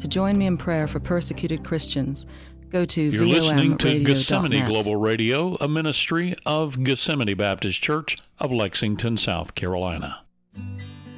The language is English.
To join me in prayer for persecuted Christians, go to You're listening to Gethsemane vomradio.net. Global Radio, a ministry of Gethsemane Baptist Church of Lexington, South Carolina.